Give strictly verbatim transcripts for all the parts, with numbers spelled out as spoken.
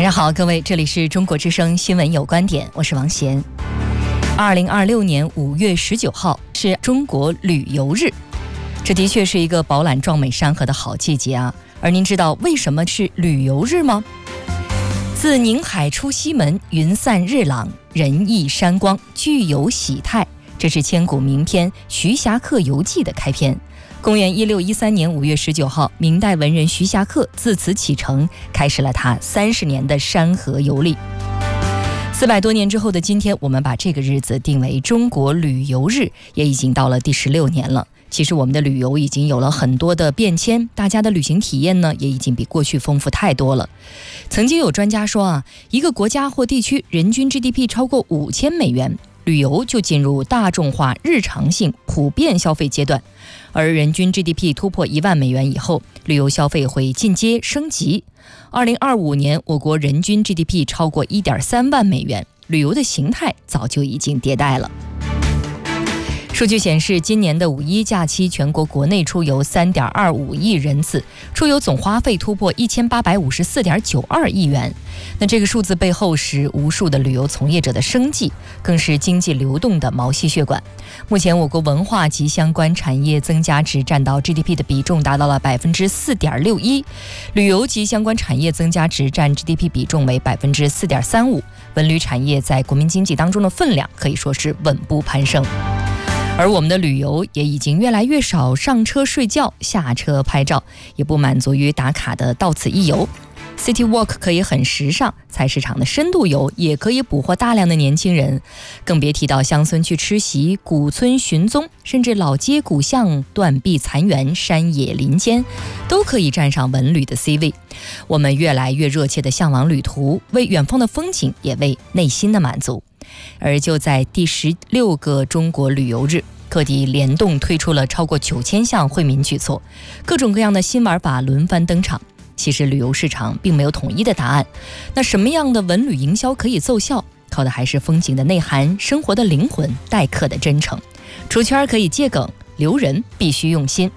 晚上好，各位，这里是中国之声新闻有观点，我是王贤。二零二六年五月十九号是中国旅游日，这的确是一个饱览壮美山河的好季节啊。而您知道为什么是旅游日吗？自宁海出西门，云散日朗，人意山光，具有喜态，这是千古名篇《徐霞客游记》的开篇。公元一六一三年五月十九号，明代文人徐霞客自此启程，开始了他三十年的山河游历。四百多年之后的今天，我们把这个日子定为中国旅游日，也已经到了第十六年了。其实我们的旅游已经有了很多的变迁，大家的旅行体验呢，也已经比过去丰富太多了。曾经有专家说啊，一个国家或地区人均 G D P 超过五千美元，旅游就进入大众化、日常性、普遍消费阶段。而人均 G D P 突破一万美元以后，旅游消费会进阶升级。二零二五年，我国人均 G D P 超过一点三万美元，旅游的形态早就已经迭代了。数据显示，今年的五一假期，全国国内出游 三点二五亿人次，出游总花费突破一千八百五十四点九二亿元。那这个数字背后是无数的旅游从业者的生计，更是经济流动的毛细血管。目前我国文化及相关产业增加值占到 G D P 的比重达到了 百分之四点六一， 旅游及相关产业增加值占 G D P 比重为 百分之四点三五， 文旅产业在国民经济当中的分量可以说是稳步攀升。而我们的旅游也已经越来越少上车睡觉、下车拍照，也不满足于打卡的到此一游。City Walk 可以很时尚，菜市场的深度游也可以捕获大量的年轻人，更别提到乡村去吃席、古村寻踪，甚至老街古巷、断壁残垣、山野林间，都可以站上文旅的 C 位。我们越来越热切地向往旅途，为远方的风景，也为内心的满足。而就在第十六个中国旅游日，各地联动推出了超过九千项惠民举措，各种各样的新玩法轮番登场。其实旅游市场并没有统一的答案，那什么样的文旅营销可以奏效，靠的还是风景的内涵、生活的灵魂、待客的真诚。出圈可以借梗，留人必须用心。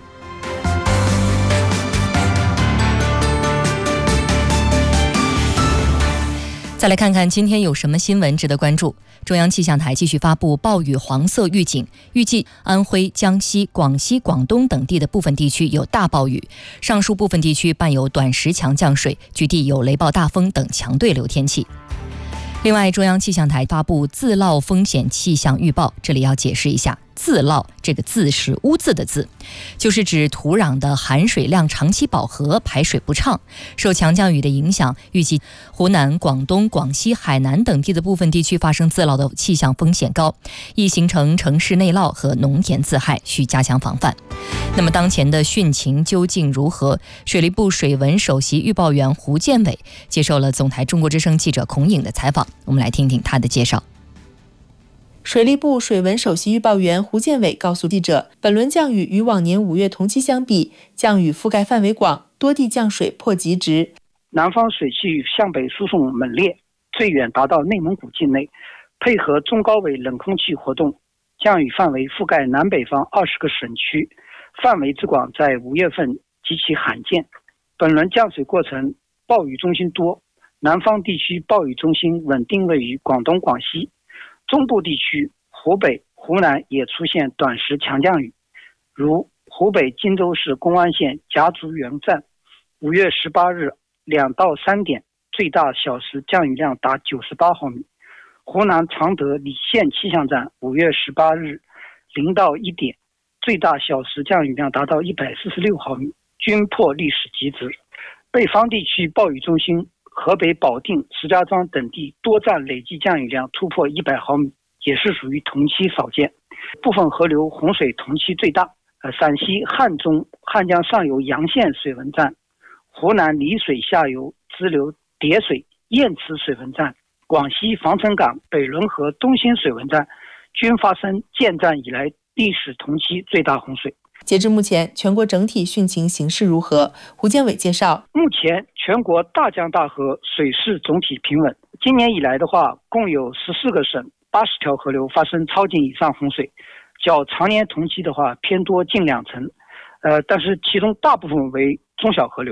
再来看看今天有什么新闻值得关注。中央气象台继续发布暴雨黄色预警，预计安徽、江西、广西、广东等地的部分地区有大暴雨，上述部分地区伴有短时强降水，局地有雷暴大风等强对流天气。另外，中央气象台发布自涝风险气象预报，这里要解释一下，自涝这个字是污渍的字，就是指土壤的含水量长期饱和，排水不畅。受强降雨的影响，预计湖南、广东、广西、海南等地的部分地区发生自涝的气象风险高，易形成城市内涝和农田自害，需加强防范。那么当前的汛情究竟如何？水利部水文首席预报员胡建伟接受了总台中国之声记者孔颖的采访，我们来听听他的介绍。 水利部水文首席预报员胡建伟告诉记者，本轮降雨与往年五月同期相比，降雨覆盖范围广，多地降水破极值。 南方水汽向北输送猛烈，最远达到内蒙古境内，配合中高纬冷空气活动，降雨范围覆盖南北方二十个省区，范围之广在五月份极其罕见。本轮降水过程暴雨中心多，南方地区暴雨中心稳定位于广东、广西，中部地区湖北、湖南也出现短时强降雨，如湖北荆州市公安县夹竹园站五月十八日两到三点最大小时降雨量达九十八毫米，湖南常德澧县气象站五月十八日零到一点最大小时降雨量达到一百四十六毫米，均破历史极值。北方地区暴雨中心河北保定、石家庄等地多站累计降雨量突破一百毫米，也是属于同期少见。部分河流洪水同期最大，呃，陕西汉中汉江上游洋县水文站、湖南澧水下游支流叠水堰池水文站、广西防城港北仑河东兴水文站均发生建站以来历史同期最大洪水。 截至目前，全国整体汛情形势如何？胡建伟介绍， 目前全国大江大河水势总体平稳。今年以来的话，共有十四个省八十条河流发生超警以上洪水，较常年同期的话偏多近两成，呃，但是其中大部分为中小河流。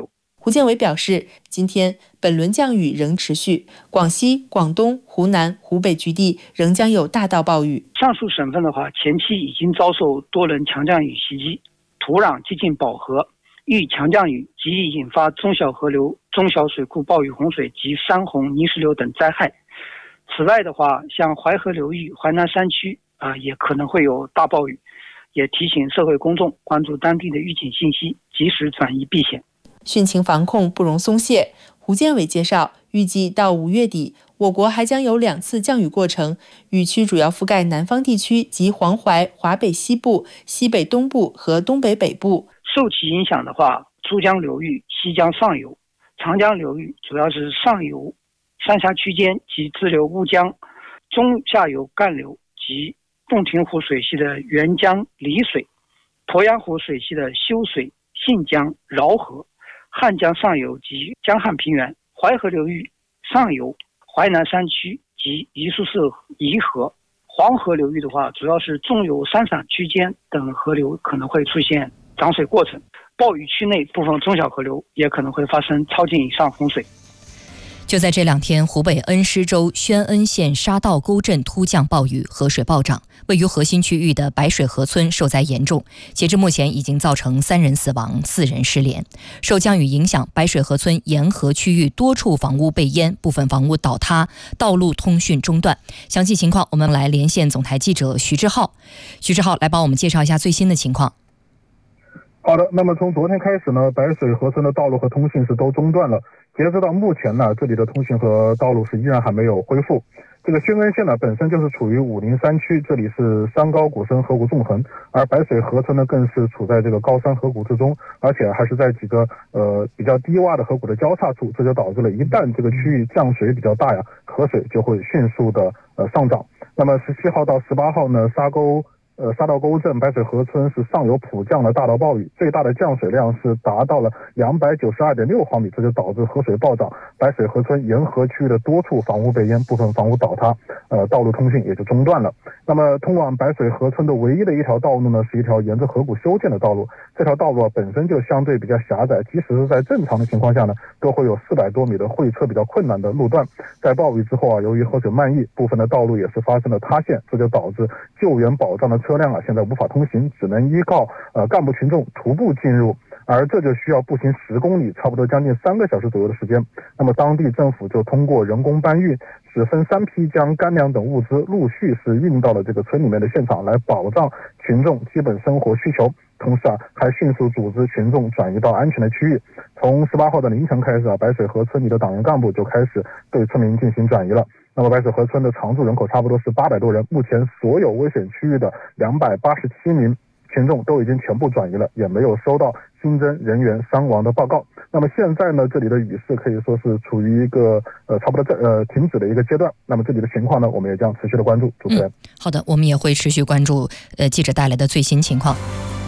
胡建伟表示，今天本轮降雨仍持续，广西、广东、湖南、湖北局地仍将有大到暴雨。 上述省份的话，前期已经遭受多轮强降雨袭击，土壤接近饱和，遇强降雨极易引发中小河流、中小水库暴雨洪水及山洪、泥石流等灾害。此外的话，像淮河流域、淮南山区啊、呃，也可能会有大暴雨，也提醒社会公众关注当地的预警信息，及时转移避险。 汛情防控不容松懈。胡建伟介绍，预计到五月底，我国还将有两次降雨过程，雨区主要覆盖南方地区及黄淮、华北西部、西北东部和东北北部。 受其影响的话，珠江流域、西江上游、长江流域主要是上游三峡区间及支流乌江，中下游干流及洞庭湖水系的沅江、丽水，鄱阳湖水系的修水、信江、饶河，汉江上游及江汉平原，淮河流域上游淮南山区及宜苏市宜河。黄河流域的话，主要是中游三陕区间等河流可能会出现涨水过程，暴雨区内部分中小河流也可能会发生超警以上洪水。 就在这两天，湖北恩施州宣恩县沙道沟镇突降暴雨，河水暴涨，位于核心区域的白水河村受灾严重，截至目前已经造成三人死亡，四人失联。受降雨影响，白水河村沿河区域多处房屋被淹，部分房屋倒塌，道路通讯中断。详细情况我们来连线总台记者徐志浩。徐志浩来帮我们介绍一下最新的情况。 好的，那么从昨天开始呢，白水河村的道路和通信是都中断了。截止到目前呢，这里的通信和道路是依然还没有恢复。这个宣恩县呢本身就是处于武陵山区，这里是山高谷深河谷纵横，而白水河村呢更是处在这个高山河谷之中，而且还是在几个呃比较低洼的河谷的交叉处，这就导致了一旦这个区域降水比较大呀，河水就会迅速的呃上涨。那么十七号到十八号呢，沙沟呃，沙道沟镇白水河村是上游普降的大到暴雨，最大的降水量是达到了两百九十二点六毫米，这就导致河水暴涨，白水河村沿河区的多处房屋被淹，部分房屋倒塌，呃，道路通信也就中断了。那么，通往白水河村的唯一的一条道路呢，是一条沿着河谷修建的道路。这条道路啊本身就相对比较狭窄，即使是在正常的情况下呢，都会有四百多米的会车比较困难的路段。在暴雨之后啊，由于河水漫溢，部分的道路也是发生了塌陷，这就导致救援保障的车辆啊现在无法通行，只能依靠呃干部群众徒步进入，而这就需要步行十公里，差不多将近三个小时左右的时间。那么当地政府就通过人工搬运，是分三批将干粮等物资陆续是运到了这个村里面的现场，来保障群众基本生活需求。同时啊，还迅速组织群众转移到安全的区域。从十八号的凌晨开始啊，白水河村里的党员干部就开始对村民进行转移了。那么白水河村的常住人口差不多是八百多人，目前所有危险区域的两百八十七名群众都已经全部转移了，也没有收到新增人员伤亡的报告。那么现在呢，这里的雨势可以说是处于一个呃差不多呃停止的一个阶段。那么这里的情况呢，我们也将持续的关注。主持人、嗯， 好的，我们也会持续关注呃记者带来的最新情况。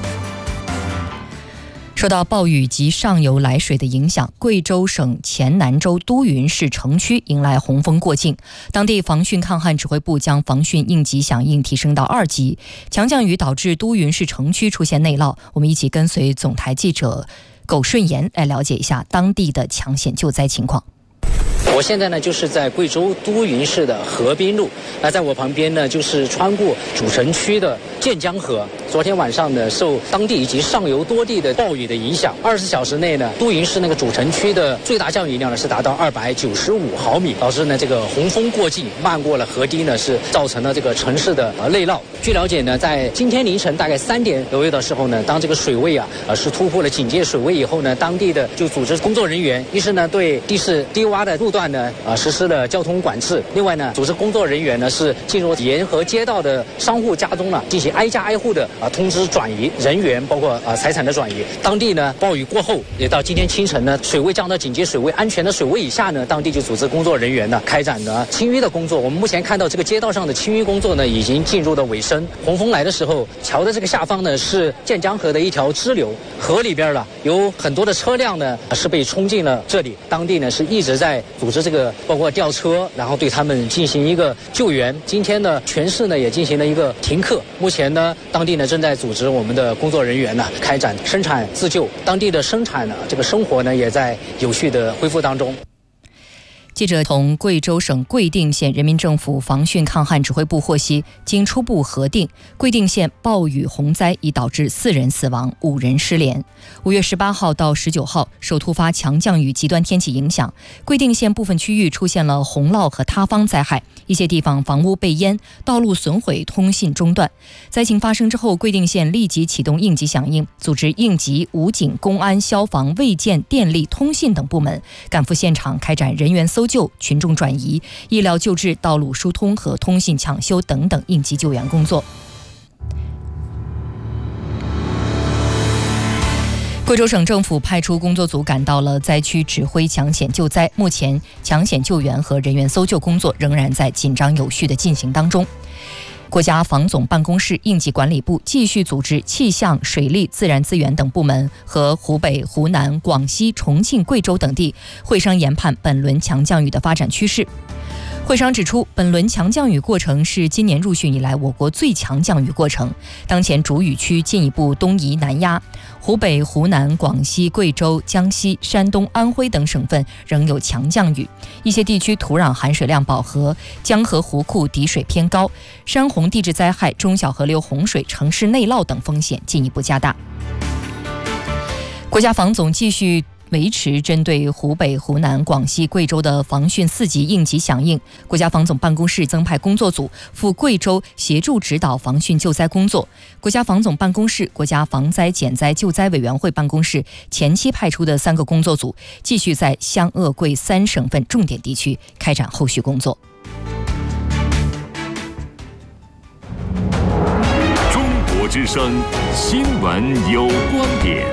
受到暴雨及上游来水的影响，贵州省黔南州都匀市城区迎来洪峰过境，当地防汛抗旱指挥部将防汛应急响应提升到二级。强降雨导致都匀市城区出现内涝，我们一起跟随总台记者苟顺言来了解一下当地的抢险救灾情况。 我现在呢就是在贵州都匀市的河滨路，那在我旁边呢就是穿过主城区的建江河。昨天晚上呢，受当地以及上游多地的暴雨的影响，二十四小时内呢，都匀市那个主城区的最大降雨量呢是达到二百九十五毫米，导致呢这个洪峰过境，漫过了河堤呢，是造成了这个城市的呃内涝。据了解呢，在今天凌晨大概三点左右的时候呢，当这个水位啊呃是突破了警戒水位以后呢，当地的就组织工作人员，一是呢对地势低洼的路段呢啊实施了交通管制，另外呢，组织工作人员呢是进入沿河街道的商户家中呢，进行挨家挨户的啊通知转移人员，包括啊财产的转移。当地呢暴雨过后，也到今天清晨呢，水位降到警戒水位安全的水位以下呢，当地就组织工作人员呢开展了清淤的工作。我们目前看到这个街道上的清淤工作呢已经进入了尾声。洪峰来的时候，桥的这个下方呢是建江河的一条支流，河里边了有很多的车辆呢是被冲进了这里，当地呢是一直在组织织这个包括吊车，然后对他们进行一个救援。今天呢，全市呢也进行了一个停课。目前呢，当地呢正在组织我们的工作人员呢开展生产自救，当地的生产呢这个生活呢也在有序的恢复当中。 记者从贵州省贵定县人民政府防汛抗旱指挥部获悉，经初步核定，贵定县暴雨洪灾已导致四人死亡，五人失联。五月十八号到十九号，受突发强降雨极端天气影响，贵定县部分区域出现了洪涝和塌方灾害，一些地方房屋被淹，道路损毁，通信中断。灾情发生之后，贵定县立即启动应急响应，组织应急、武警、公安、消防、卫健、电力、通信等部门赶赴现场，开展人员搜救、群众转移、医疗救治、道路疏通和通信抢修等等应急救援工作。贵州省政府派出工作组赶到了灾区指挥抢险救灾，目前抢险救援和人员搜救工作仍然在紧张有序的进行当中。国家防总办公室、应急管理部继续组织气象、水利、自然资源等部门和湖北、湖南、广西、重庆、贵州等地会商研判本轮强降雨的发展趋势。会商指出，本轮强降雨过程是今年入汛以来我国最强降雨过程，当前主雨区进一步东移南压，湖北、湖南、广西、贵州、江西、山东、安徽等省份仍有强降雨，一些地区土壤含水量饱和，江河湖库底水偏高，山洪地质灾害、中小河流洪水、城市内涝等风险进一步加大。国家防总继续维持针对湖北、湖南、广西、贵州的防汛四级应急响应，国家防总办公室增派工作组赴贵州协助指导防汛救灾工作。国家防总办公室、国家防灾减灾救灾委员会办公室前期派出的三个工作组，继续在湘鄂贵三省份重点地区开展后续工作。 中国之声新闻有观点。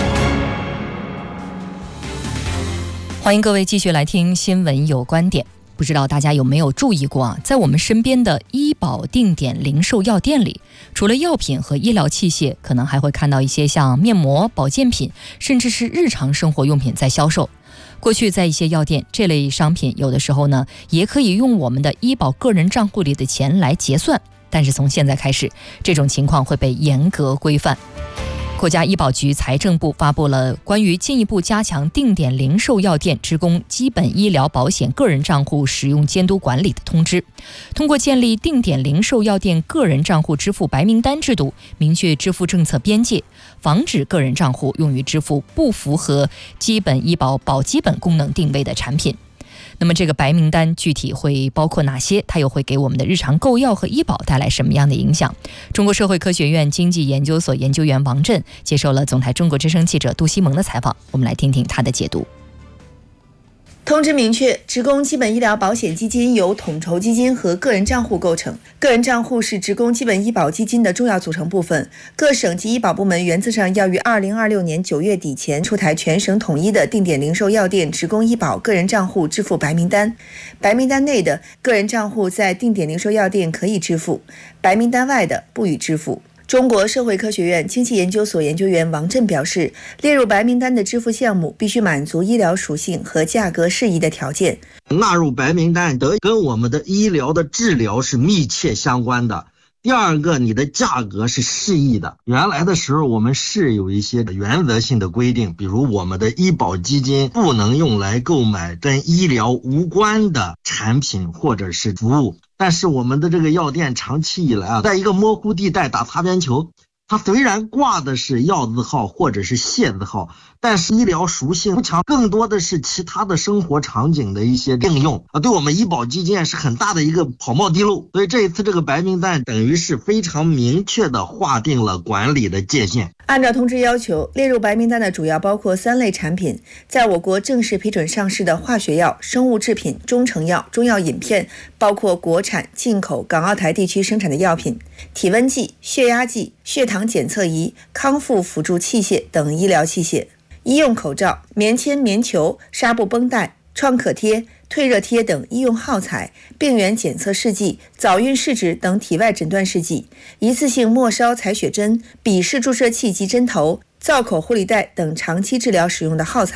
欢迎各位继续来听新闻有观点。不知道大家有没有注意过啊，在我们身边的医保定点零售药店里，除了药品和医疗器械，可能还会看到一些像面膜、保健品，甚至是日常生活用品在销售。过去在一些药店，这类商品有的时候呢，也可以用我们的医保个人账户里的钱来结算，但是从现在开始，这种情况会被严格规范。国家医保局、财政部发布了关于进一步加强定点零售药店职工基本医疗保险个人账户使用监督管理的通知。通过建立定点零售药店个人账户支付白名单制度，明确支付政策边界，防止个人账户用于支付不符合基本医保保基本功能定位的产品。那么这个白名单具体会包括哪些？它又会给我们的日常购药和医保带来什么样的影响？中国社会科学院经济研究所研究员王震接受了总台中国之声记者杜西蒙的采访，我们来听听他的解读。 通知明确，职工基本医疗保险基金由统筹基金和个人账户构成，个人账户是职工基本医保基金的重要组成部分。各省级医保部门原则上要于二零二六年九月底前出台全省统一的定点零售药店职工医保个人账户支付白名单。白名单内的个人账户在定点零售药店可以支付，白名单外的不予支付。中国社会科学院经济研究所研究员王震表示，列入白名单的支付项目必须满足医疗属性和价格适宜的条件。 纳入白名单得跟我们的医疗的治疗是密切相关的。第二个，你的价格是适宜的。原来的时候我们是有一些原则性的规定，比如我们的医保基金不能用来购买跟医疗无关的产品或者是服务。但是我们的这个药店长期以来啊，在一个模糊地带打擦边球，它虽然挂的是药字号或者是械字号，但是医疗属性不强，更多的是其他的生活场景的一些应用啊，对我们医保基金是很大的一个跑冒滴漏。所以这一次这个白名单等于是非常明确的划定了管理的界限。 按照通知要求，列入白名单的主要包括三类产品：在我国正式批准上市的化学药、生物制品、中成药、中药饮片，包括国产、进口、港澳台地区生产的药品；体温计、血压计、血糖检测仪、康复辅助器械等医疗器械；医用口罩、棉签、棉球、纱布绷带、创可贴、退热贴等医用耗材，病原检测试剂、早孕试纸等体外诊断试剂，一次性末梢采血针、笔式注射器及针头、造口护理带等长期治疗使用的耗材。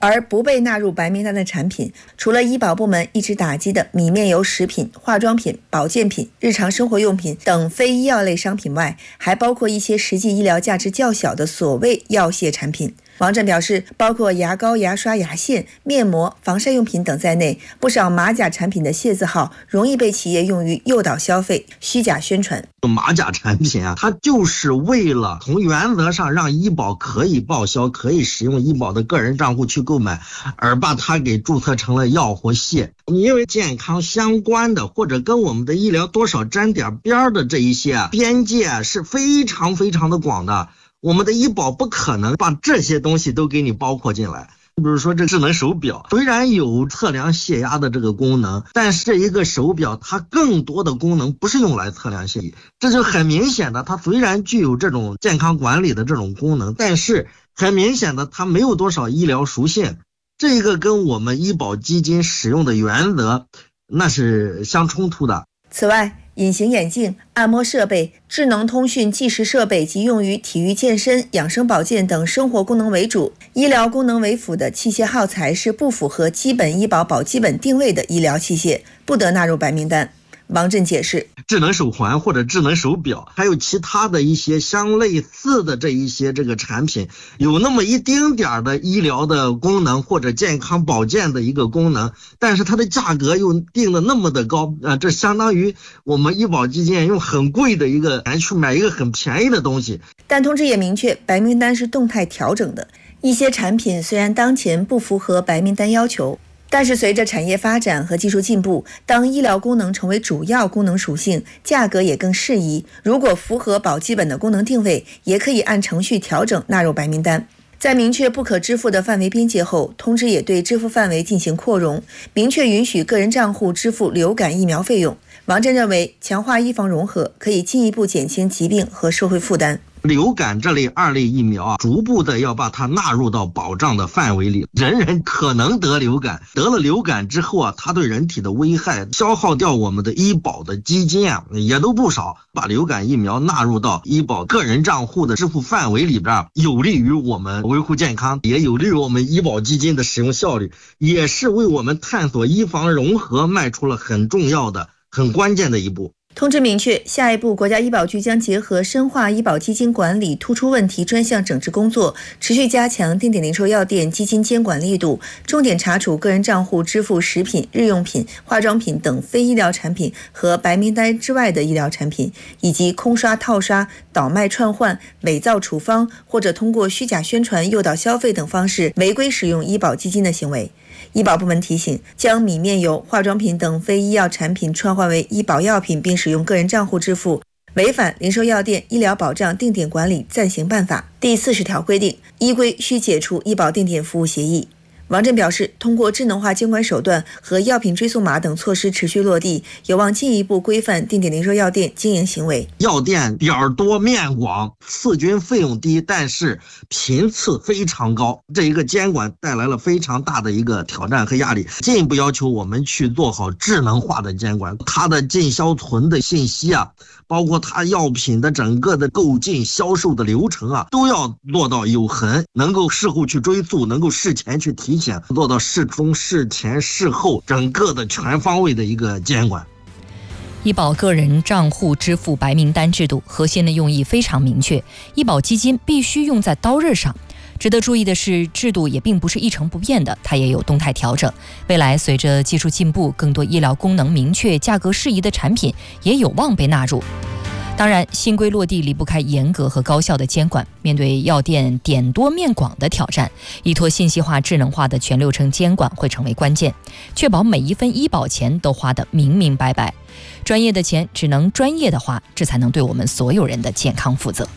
而不被纳入白名单的产品，除了医保部门一直打击的米面油食品、化妆品、保健品、日常生活用品等非医药类商品外，还包括一些实际医疗价值较小的所谓药械产品。王震表示，包括牙膏、牙刷、牙线、面膜、防晒用品等在内，不少马甲产品的械字号容易被企业用于诱导消费、虚假宣传。 马甲产品啊，它就是为了从原则上让医保可以报销、可以使用医保的个人账户去购买，而把它给注册成了药或械。因为健康相关的或者跟我们的医疗多少沾点边的这一些边界是非常非常的广的。我们的医保不可能把这些东西都给你包括进来。比如说这智能手表虽然有测量血压的这个功能，但是这一个手表它更多的功能不是用来测量血压，这就很明显的，它虽然具有这种健康管理的这种功能，但是很明显的它没有多少医疗属性，这个跟我们医保基金使用的原则那是相冲突的。 此外，隐形眼镜、按摩设备、智能通讯计时设备及用于体育健身、养生保健等生活功能为主、医疗功能为辅的器械耗材是不符合基本医保保基本定位的医疗器械，不得纳入白名单。王震解释， 智能手环或者智能手表还有其他的一些相类似的这一些这个产品，有那么一丁点的医疗的功能或者健康保健的一个功能，但是它的价格又定的那么的高，呃，这相当于我们医保基金用很贵的一个钱去买一个很便宜的东西。 但通知也明确，白名单是动态调整的，一些产品虽然当前不符合白名单要求，但是随着产业发展和技术进步，当医疗功能成为主要功能属性，价格也更适宜，如果符合保基本的功能定位，也可以按程序调整纳入白名单。在明确不可支付的范围边界后，通知也对支付范围进行扩容，明确允许个人账户支付流感疫苗费用。王震认为，强化医防融合可以进一步减轻疾病和社会负担。 流感这类二类疫苗啊，逐步的要把它纳入到保障的范围里。人人可能得流感，得了流感之后啊，它对人体的危害消耗掉我们的医保的基金啊，也都不少。把流感疫苗纳入到医保个人账户的支付范围里边，有利于我们维护健康，也有利于我们医保基金的使用效率，也是为我们探索医防融合迈出了很重要的、很关键的一步。 通知明确，下一步国家医保局将结合深化医保基金管理突出问题专项整治工作，持续加强定点零售药店基金监管力度，重点查处个人账户支付食品、日用品、化妆品等非医疗产品和白名单之外的医疗产品，以及空刷、套刷、倒卖串换、伪造处方或者通过虚假宣传诱导消费等方式违规使用医保基金的行为。医保部门提醒，将米面油、化妆品等非医药产品串换为医保药品并使用个人账户支付，违反零售药店医疗保障定点管理暂行办法第四十条规定，依规需解除医保定点服务协议。王震表示，通过智能化监管手段和药品追溯码等措施持续落地，有望进一步规范定点零售药店经营行为。 药店点儿多面广，次均费用低，但是频次非常高，这一个监管带来了非常大的一个挑战和压力，进一步要求我们去做好智能化的监管，它的进销存的信息啊，包括它药品的整个的购进销售的流程啊，都要做到有痕，能够事后去追溯，能够事前去提醒，做到事中、事前、事后整个的全方位的一个监管。 医保个人账户支付白名单制度核心的用意非常明确，医保基金必须用在刀刃上。值得注意的是，制度也并不是一成不变的，它也有动态调整。未来随着技术进步，更多医疗功能明确、价格适宜的产品也有望被纳入。当然，新规落地离不开严格和高效的监管。面对药店点多面广的挑战，依托信息化、智能化的全流程监管会成为关键，确保每一分医保钱都花得明明白白。专业的钱只能专业的花，这才能对我们所有人的健康负责。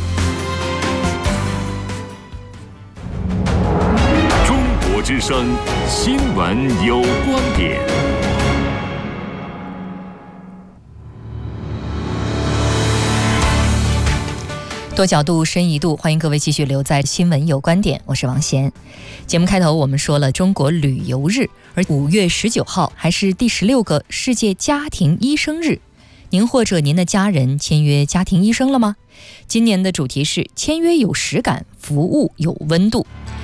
中国之声新闻有观点。 多角度深一度，欢迎各位继续留在新闻有观点，我是王贤。节目开头我们说了中国旅游日，而五月十九号还是第十六个世界家庭医生日。您或者您的家人签约家庭医生了吗？今年的主题是签约有实感，服务有温度。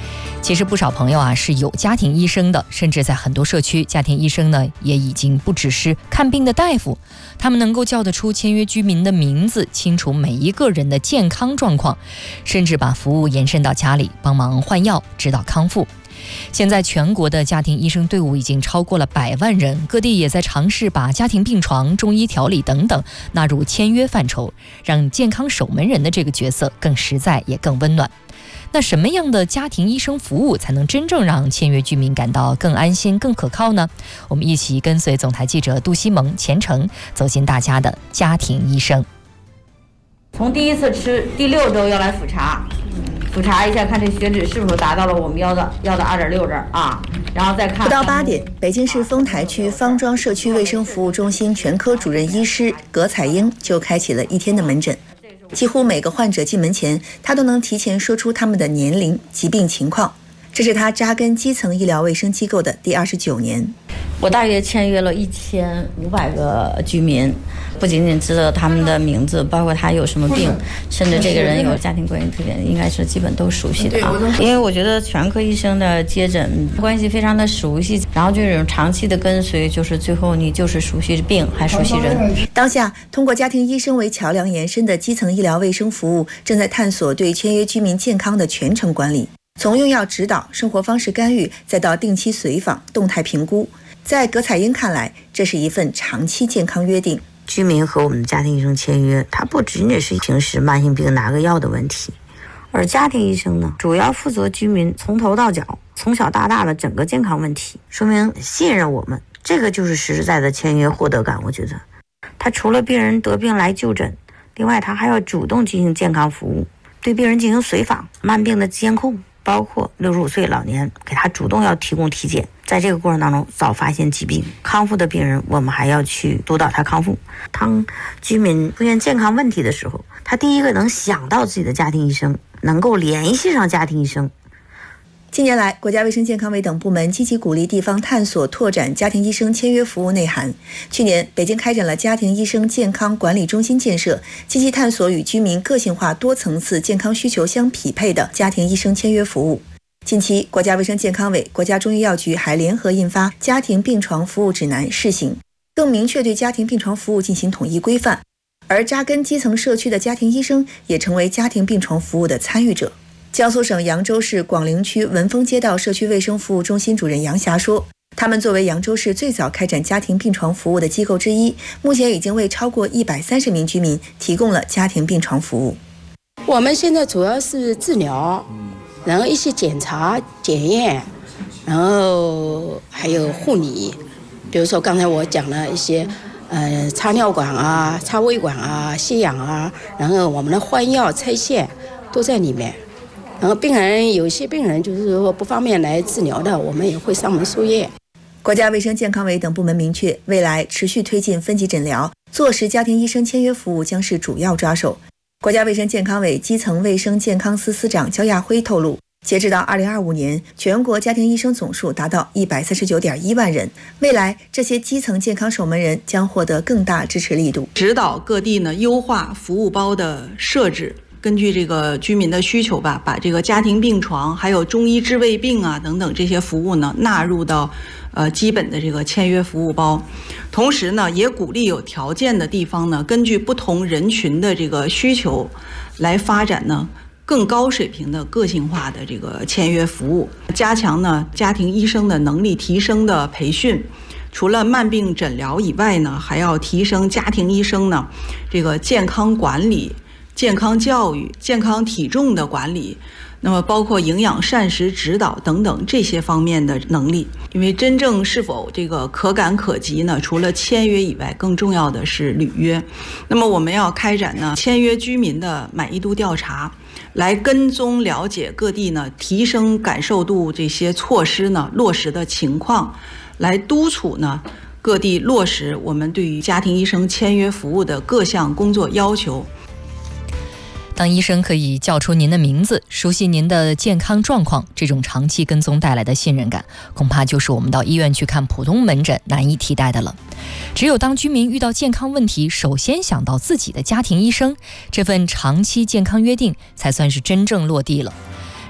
其实不少朋友啊是有家庭医生的，甚至在很多社区，家庭医生呢也已经不只是看病的大夫，他们能够叫得出签约居民的名字，清楚每一个人的健康状况，甚至把服务延伸到家里，帮忙换药，指导康复。现在全国的家庭医生队伍已经超过了百万人，各地也在尝试把家庭病床、中医调理等等纳入签约范畴，让健康守门人的这个角色更实在也更温暖。那什么样的家庭医生服务才能真正让签约居民感到更安心、更可靠呢？我们一起跟随总台记者杜西蒙、钱程走进大家的家庭医生。 从第一次吃第六周要来复查，复查一下看这血脂是否达到了我们要的要的二点六这儿啊，然后再看。 不到八点，北京市丰台区方庄社区卫生服务中心全科主任医师葛彩英就开启了一天的门诊。几乎每个患者进门前，他都能提前说出他们的年龄、疾病情况。这是他扎根基层医疗卫生机构的第二十九年。 我大约签约了一千五百个居民，不仅仅知道他们的名字，包括他有什么病，甚至这个人有家庭关系特点，应该是基本都熟悉的啊。因为我觉得全科医生的接诊关系非常的熟悉，然后这种长期的跟随，就是最后你就是熟悉病还熟悉人。 当下，通过家庭医生为桥梁延伸的基层医疗卫生服务，正在探索对签约居民健康的全程管理，从用药指导、生活方式干预，再到定期随访、动态评估。在葛彩英看来，这是一份长期健康约定。 居民和我们的家庭医生签约，它不仅仅是平时慢性病拿个药的问题，而家庭医生呢，主要负责居民从头到脚、从小到大的整个健康问题，说明信任我们，这个就是实实在在的签约获得感。我觉得，他除了病人得病来就诊，另外他还要主动进行健康服务，对病人进行随访、慢病的监控。包括六十五岁老年，给他主动要提供体检，在这个过程当中早发现疾病，康复的病人我们还要去督导他康复。当居民出现健康问题的时候，他第一个能想到自己的家庭医生，能够联系上家庭医生。 近年来，国家卫生健康委等部门积极鼓励地方探索拓展家庭医生签约服务内涵。去年，北京开展了家庭医生健康管理中心建设，积极探索与居民个性化多层次健康需求相匹配的家庭医生签约服务。近期，国家卫生健康委、国家中医药局还联合印发《家庭病床服务指南》试行，更明确对家庭病床服务进行统一规范。而扎根基层社区的家庭医生也成为家庭病床服务的参与者。江苏省扬州市广陵区文峰街道社区卫生服务中心主任杨霞说，他们作为扬州市最早开展家庭病床服务的机构之一，目前已经为超过一百三十名居民提供了家庭病床服务。 我们现在主要是治疗，然后一些检查、检验，然后还有护理，比如说刚才我讲了一些呃插尿管啊、插胃管啊、吸氧啊，然后我们的换药、拆线都在里面。然后病人有些病人就是说不方便来治疗的，我们也会上门输液。 国家卫生健康委等部门明确，未来持续推进分级诊疗，坐实家庭医生签约服务将是主要抓手。国家卫生健康委基层卫生健康司司长焦亚辉透露，截止到二零二五年，全国家庭医生总数达到一百三十九点一万人。未来，这些基层健康守门人将获得更大支持力度， 指导各地呢优化服务包的设置。根据这个居民的需求吧，把这个家庭病床还有中医治胃病啊等等这些服务呢纳入到呃基本的这个签约服务包。同时呢，也鼓励有条件的地方呢，根据不同人群的这个需求，来发展呢更高水平的个性化的这个签约服务，加强呢家庭医生的能力提升的培训。除了慢病诊疗以外呢，还要提升家庭医生呢这个健康管理、健康教育、健康体重的管理，那么包括营养膳食指导等等这些方面的能力。因为真正是否这个可感可及呢，除了签约以外，更重要的是履约。那么我们要开展呢签约居民的满意度调查，来跟踪了解各地呢提升感受度这些措施呢落实的情况，来督促呢各地落实我们对于家庭医生签约服务的各项工作要求。 当医生可以叫出您的名字，熟悉您的健康状况，这种长期跟踪带来的信任感，恐怕就是我们到医院去看普通门诊难以替代的了。只有当居民遇到健康问题，首先想到自己的家庭医生，这份长期健康约定才算是真正落地了。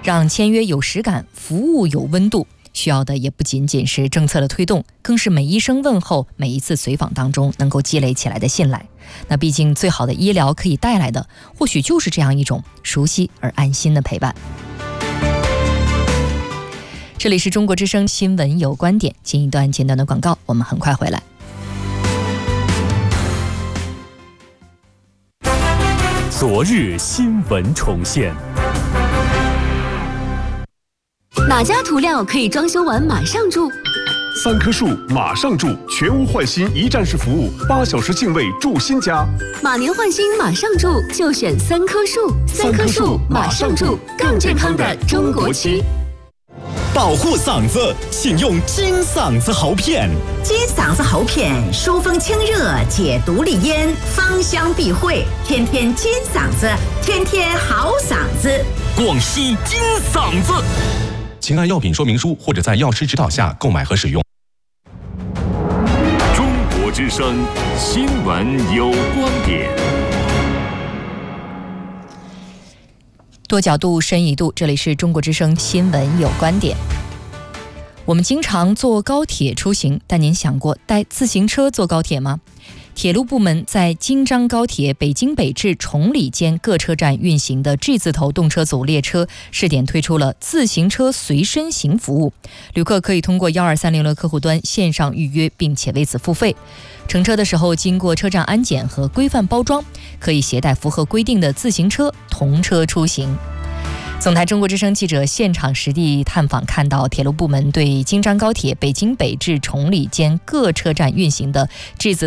让签约有实感，服务有温度。需要的也不仅仅是政策的推动，更是每一声问候、每一次随访当中能够积累起来的信赖。那毕竟最好的医疗可以带来的，或许就是这样一种熟悉而安心的陪伴。这里是中国之声新闻有观点，进一段简短的广告，我们很快回来。 昨日新闻重现。 哪家涂料可以装修完马上住？ 三棵树马上住，全屋换新一站式服务，八小时净位住新家。 马年换新马上住，就选三棵树。三棵树马上住，更健康的中国区。 保护嗓子，请用金嗓子喉片。 金嗓子喉片疏风清热，解毒利咽，芳香避秽，天天金嗓子，天天好嗓子。 广西金嗓子。请按药品说明书或者在药师指导下购买和使用。 中国之声新闻有观点， 多角度深一度，这里是中国之声新闻有观点。我们经常坐高铁出行，但您想过带自行车坐高铁吗？铁路部门在京张高铁北京北至崇礼间各车站运行的 G 字头动车组列车试点推出了自行车随身行服务，旅客可以通过一二三零六客户端线上预约，并且为此付费。乘车的时候经过车站安检和规范包装，可以携带符合规定的自行车同车出行。总台中国之声记者现场实地探访，看到铁路部门对京张高铁北京北至崇礼间各车站运行的 G 字